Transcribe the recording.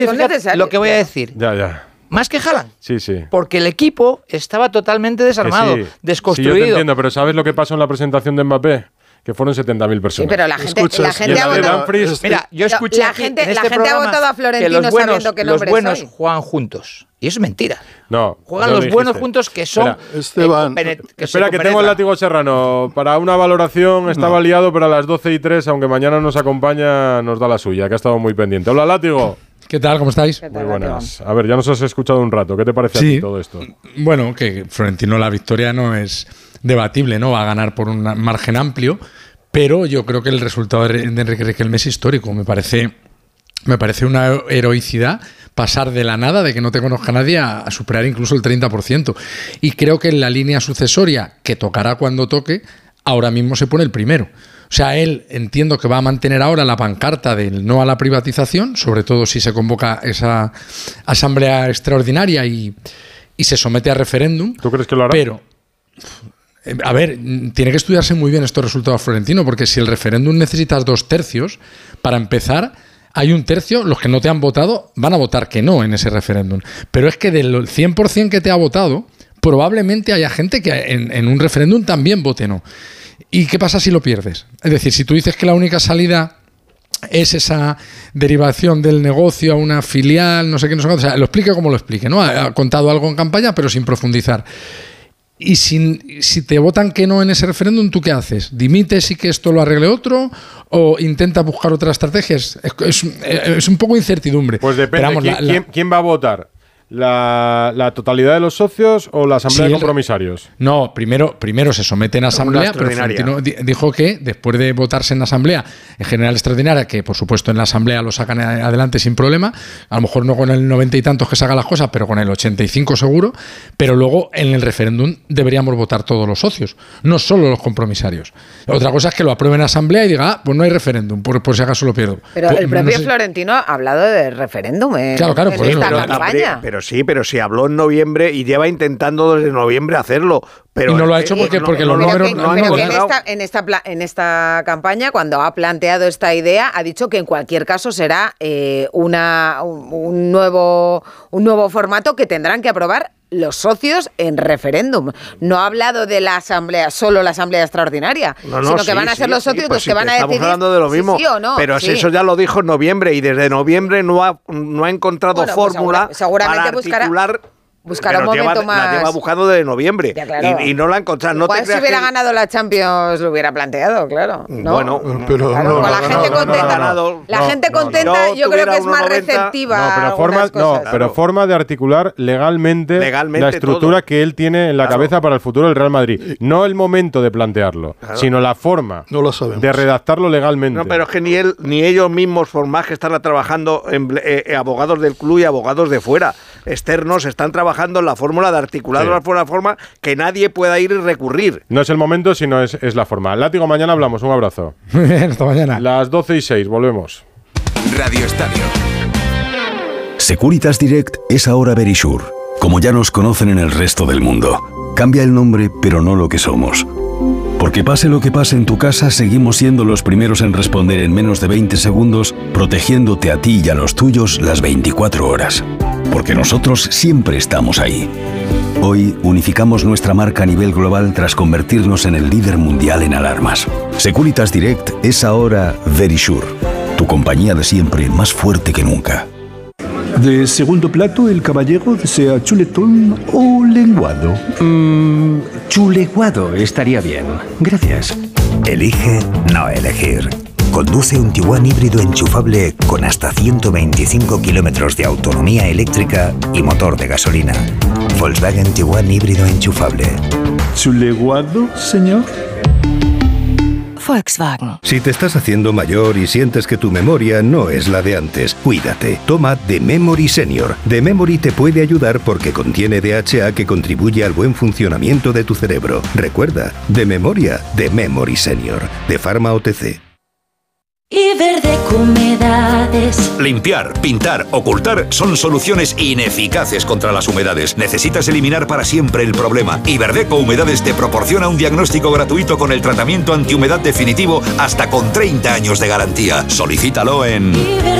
Lo que voy a decir. Ya. Más que Haaland. Sí. Porque el equipo estaba totalmente desarmado, desconstruido. Sí, yo te entiendo, pero ¿sabes lo que pasó en la presentación de Mbappé? Que fueron 70.000 personas. Sí, pero la gente ha votado. Mira, yo escuché la gente ha votado a Florentino sabiendo que los buenos juegan juntos. Y eso es mentira. No. Juegan los buenos juntos que son. Esteban. Espera, que tengo el látigo Serrano. Para una valoración estaba liado, pero a las 12:03, aunque mañana nos acompaña, nos da la suya, que ha estado muy pendiente. Hola, látigo. ¿Qué tal? ¿Cómo estáis? Muy buenas. A ver, ya nos has escuchado un rato. ¿Qué te parece a ti todo esto? Bueno, que Florentino la victoria no es debatible, ¿no? Va a ganar por un margen amplio, pero yo creo que el resultado de Enrique Riquelme es histórico. Me parece una heroicidad pasar de la nada, de que no te conozca nadie, a superar incluso el 30%. Y creo que en la línea sucesoria, que tocará cuando toque, ahora mismo se pone el primero. O sea, él entiendo que va a mantener ahora la pancarta del no a la privatización, sobre todo si se convoca esa asamblea extraordinaria y se somete a referéndum. ¿Tú crees que lo hará? Pero, a ver, tiene que estudiarse muy bien estos resultados, Florentino, porque si el referéndum necesitas 2/3, para empezar, hay 1/3, los que no te han votado van a votar que no en ese referéndum. Pero es que del 100% que te ha votado, probablemente haya gente que en un referéndum también vote no. ¿Y qué pasa si lo pierdes? Es decir, si tú dices que la única salida es esa derivación del negocio a una filial, no sé qué, o sea, lo explique como lo explique, ¿no? Ha contado algo en campaña, pero sin profundizar. Y si te votan que no en ese referéndum, ¿tú qué haces? ¿Dimites y que esto lo arregle otro? ¿O intentas buscar otras estrategias? Es un poco incertidumbre. Pues depende. Vamos, ¿quién va a votar? ¿La totalidad de los socios o la asamblea de compromisarios? No, primero se someten a asamblea, pero Florentino dijo que después de votarse en la asamblea, en general extraordinaria, que por supuesto en la asamblea lo sacan adelante sin problema, a lo mejor no con el 90 y tantos que se hagan las cosas, pero con el 85 seguro, pero luego en el referéndum deberíamos votar todos los socios, no solo los compromisarios. Otra cosa es que lo aprueben en asamblea y diga, pues no hay referéndum, por si acaso lo pierdo. Pero el propio Florentino ha hablado de referéndum en esta campaña. Pero si habló en noviembre y lleva intentando desde noviembre hacerlo. Pero y no lo ha hecho porque los números no han encontrado. En esta campaña, cuando ha planteado esta idea, ha dicho que en cualquier caso será un nuevo formato que tendrán que aprobar los socios en referéndum. No ha hablado de la asamblea, solo la asamblea extraordinaria, sino que van a ser los socios los que van a decidir. Estamos hablando de lo mismo, sí o no. Pero eso ya lo dijo en noviembre y desde noviembre no ha encontrado fórmula para articular. Buscará un momento más. La lleva buscando desde noviembre. Ya, claro. y no la ha encontrado. No si hubiera ganado la Champions lo hubiera planteado, claro. ¿no? Bueno, pero claro, con la gente contenta. La gente contenta yo creo que es más receptiva. Pero forma de articular legalmente la estructura que él tiene en la cabeza para el futuro del Real Madrid. No el momento de plantearlo, sino la forma de redactarlo legalmente. No, pero es que ni ellos mismos, por más que están trabajando, abogados del club y abogados de fuera, externos, están trabajando en la fórmula de articularlo de una forma que nadie pueda ir y recurrir. No es el momento, sino es la forma. Látigo, mañana hablamos. Un abrazo. Muy bien, hasta mañana. Las 12:06, volvemos. Radio Estadio. Securitas Direct es ahora Verisure, como ya nos conocen en el resto del mundo. Cambia el nombre, pero no lo que somos. Porque pase lo que pase en tu casa, seguimos siendo los primeros en responder en menos de 20 segundos, protegiéndote a ti y a los tuyos las 24 horas. Porque nosotros siempre estamos ahí. Hoy unificamos nuestra marca a nivel global tras convertirnos en el líder mundial en alarmas. Securitas Direct es ahora Verisure, tu compañía de siempre más fuerte que nunca. De segundo plato, el caballero desea chuletón o lenguado. Chuleguado estaría bien. Gracias. Elige no elegir. Conduce un Tiguan híbrido enchufable con hasta 125 kilómetros de autonomía eléctrica y motor de gasolina. Volkswagen Tiguan híbrido enchufable. ¿Chuleguado, señor? Volkswagen. Si te estás haciendo mayor y sientes que tu memoria no es la de antes, cuídate. Toma The Memory Senior. The Memory te puede ayudar porque contiene DHA que contribuye al buen funcionamiento de tu cerebro. Recuerda, de memoria, The Memory Senior. De Pharma OTC. Iberdeco Humedades. Limpiar, pintar, ocultar son soluciones ineficaces contra las humedades. Necesitas eliminar para siempre el problema. Iberdeco Humedades te proporciona un diagnóstico gratuito con el tratamiento antihumedad definitivo hasta con 30 años de garantía. Solicítalo en